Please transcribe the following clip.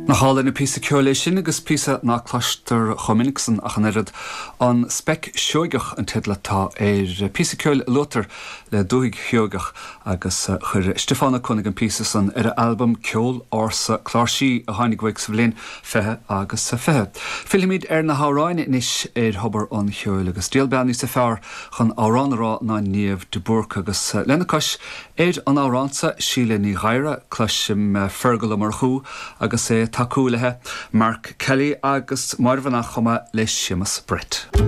Na hála na písa ceola sin agus písa ná cloistear Chominixon a chanirad an spec seoigech an tidlatá písa ceoil lutar le dúig heogach agus chur Stefána Cunningan písa san album ceol orsa clársí a hánig ghaig sa bhlíon fethe agus sa fethe. Filimid na háráin níos hobar an cheoil agus díalbeanní sa fearr chun áránará ná níomh de burc agus lenacais an áránsa síle ní ghaire cloisim fergal mar chu agus tacúlathe Mark Kelly agus marhanna chuma leis simas Brit.